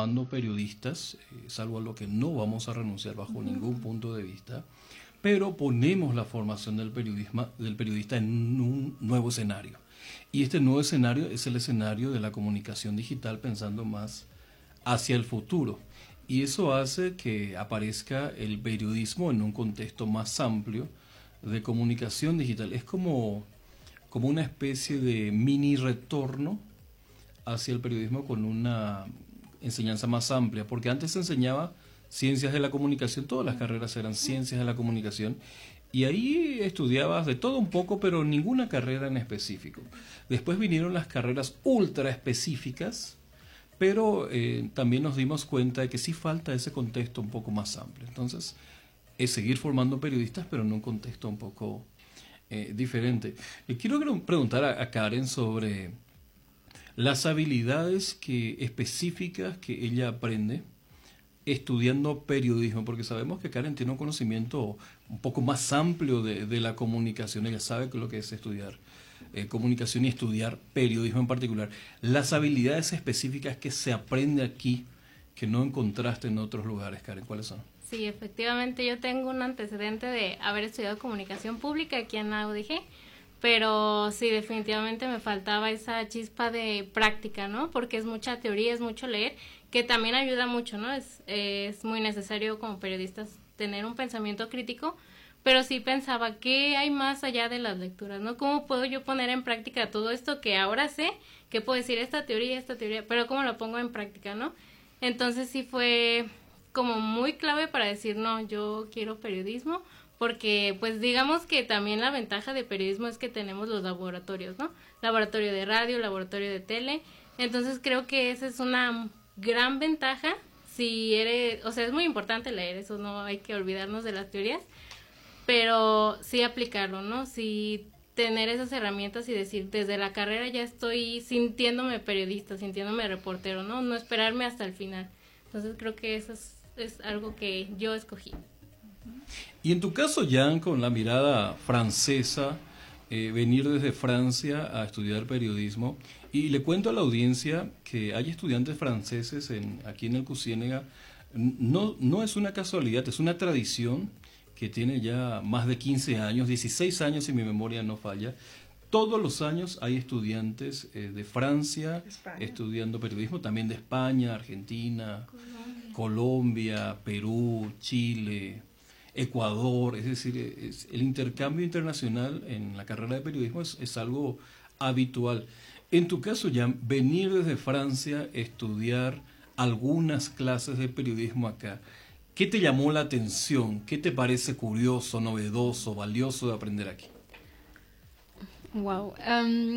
formando periodistas, es algo a lo que no vamos a renunciar bajo ningún punto de vista, pero ponemos la formación del periodista en un nuevo escenario. Y este nuevo escenario es el escenario de la comunicación digital, pensando más hacia el futuro. Y eso hace que aparezca el periodismo en un contexto más amplio de comunicación digital. Es como una especie de mini retorno hacia el periodismo con una enseñanza más amplia, porque antes se enseñaba ciencias de la comunicación, todas las carreras eran ciencias de la comunicación, y ahí estudiabas de todo un poco, pero ninguna carrera en específico. Después vinieron las carreras ultra específicas, pero también nos dimos cuenta de que sí falta ese contexto un poco más amplio. Entonces, es seguir formando periodistas, pero en un contexto un poco diferente. Le quiero preguntar a Karen sobre las habilidades específicas que ella aprende estudiando periodismo, porque sabemos que Karen tiene un conocimiento un poco más amplio de la comunicación. Ella sabe lo que es estudiar comunicación y estudiar periodismo en particular. Las habilidades específicas que se aprende aquí, que no encontraste en otros lugares, Karen, ¿cuáles son? Sí, efectivamente, yo tengo un antecedente de haber estudiado comunicación pública aquí en la UDG, pero sí, definitivamente me faltaba esa chispa de práctica, ¿no? Porque es mucha teoría, es mucho leer, que también ayuda mucho, ¿no? Es muy necesario como periodistas tener un pensamiento crítico, pero sí pensaba, ¿qué hay más allá de las lecturas, no? ¿Cómo puedo yo poner en práctica todo esto que ahora sé? ¿Qué puedo decir esta teoría, pero cómo lo pongo en práctica, ¿no? Entonces sí fue como muy clave para decir, no, yo quiero periodismo, porque pues digamos que también la ventaja de periodismo es que tenemos los laboratorios, ¿no? Laboratorio de radio, laboratorio de tele, entonces creo que esa es una gran ventaja. Si eres, o sea, es muy importante leer, eso no hay que olvidarnos de las teorías, pero sí aplicarlo, ¿no? Sí tener esas herramientas y decir, desde la carrera ya estoy sintiéndome periodista, sintiéndome reportero, ¿no? No esperarme hasta el final. Entonces creo que eso es algo que yo escogí. Y en tu caso, Jan, con la mirada francesa, venir desde Francia a estudiar periodismo, y le cuento a la audiencia que hay estudiantes franceses aquí en el CUSIENEGA, no es una casualidad, es una tradición que tiene ya más de 15 años, 16 años si mi memoria no falla. Todos los años hay estudiantes de Francia estudiando periodismo, también de España, Argentina, Colombia, Perú, Chile, Ecuador. Es decir, el intercambio internacional en la carrera de periodismo es algo habitual. En tu caso, Jan, venir desde Francia, estudiar algunas clases de periodismo acá, ¿qué te llamó la atención? ¿Qué te parece curioso, novedoso, valioso de aprender aquí? Wow.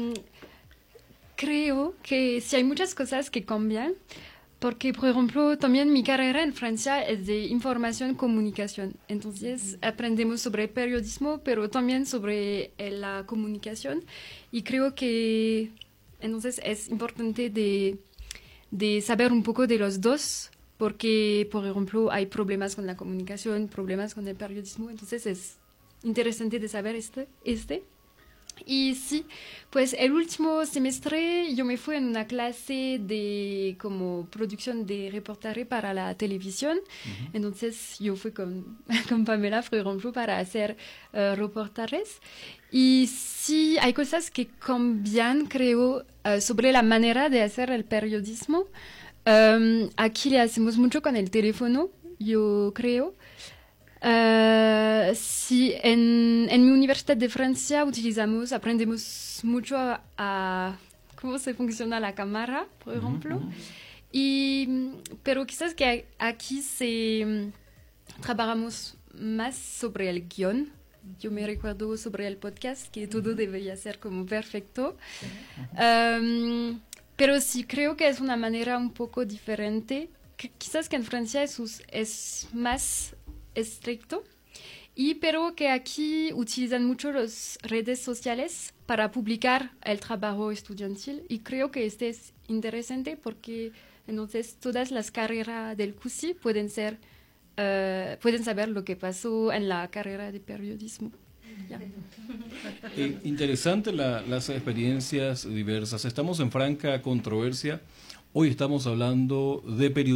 Creo que sí hay muchas cosas que cambian, porque, por ejemplo, también mi carrera en Francia es de información y comunicación. Entonces, aprendemos sobre periodismo, pero también sobre la comunicación. Y creo que entonces es importante de saber un poco de los dos, porque, por ejemplo, hay problemas con la comunicación, problemas con el periodismo. Entonces, es interesante de saber este. Y sí, pues el último semestre yo me fui en una clase de como producción de reportaje para la televisión. Entonces yo fui con Pamela, por ejemplo, para hacer reportajes. Y sí, hay cosas que cambian, creo, sobre la manera de hacer el periodismo. Aquí le hacemos mucho con el teléfono, yo creo. Sí, en mi universidad de Francia aprendemos mucho a cómo se funciona la cámara, por ejemplo. Pero quizás que aquí trabajamos más sobre el guión. Yo me recuerdo sobre el podcast que todo debería ser como perfecto. Pero sí creo que es una manera un poco diferente. Quizás que en Francia es más estricto, pero que aquí utilizan mucho las redes sociales para publicar el trabajo estudiantil, y creo que este es interesante porque entonces todas las carreras del CUSI pueden saber lo que pasó en la carrera de periodismo. Yeah. Interesante las experiencias diversas. Estamos en franca controversia. Hoy estamos hablando de periodismo.